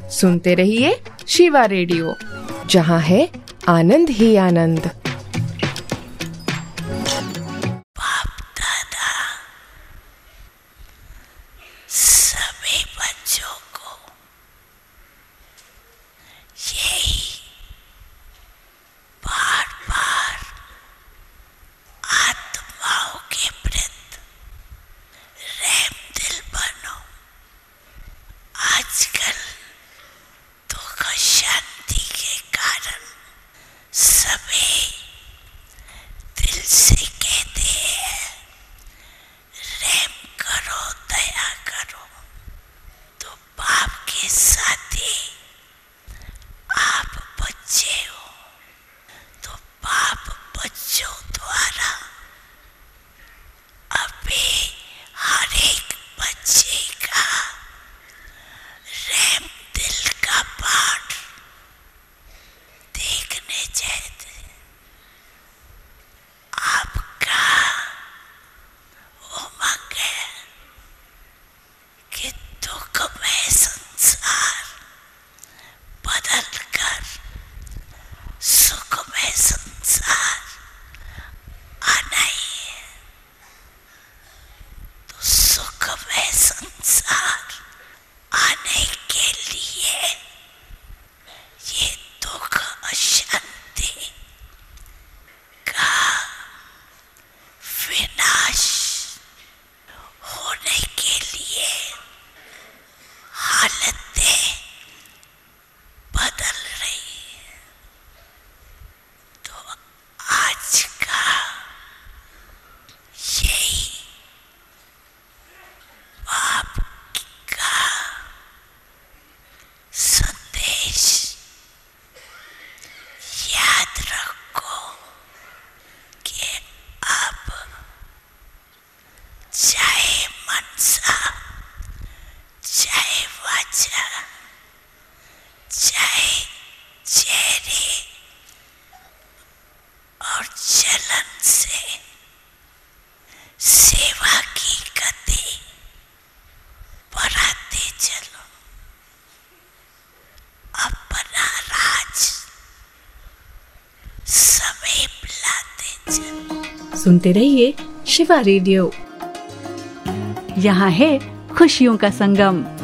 सुनते रहिए शिवा रेडियो, जहाँ है आनंद ही आनंद। बाप दादा सभी बच्चों को यही बार बार आत्माओं के प्रति रहम दिल बनो। आजकल दुख शांति के कारण सभी दिल से कहते हैं रहम करो, दया करो। तो बाप के साथ ही आप बच्चे हो, तो बाप बच्चों द्वारा अभी हर एक बच्चे का रहम दिल का पाठ देखने चाहते। आपका उमंग है कि दुखमय संसार बदल कर सुखमय संसार आना ही है। तो सुखमय संसार आने के लिए ये दुख अशांति का विनाश होने के लिए हालतें बदल रही है। तो आज का यही बाप का संदेश याद रखो कि अब चाहे मनसा, चाहे वाचा, चाहे चेहरे और चलन से सेवा की गति बढ़ाते चलो। अपना राज समीप लाते चलो। सुनते रहिए शिवा रेडियो, यहाँ है खुशियों का संगम।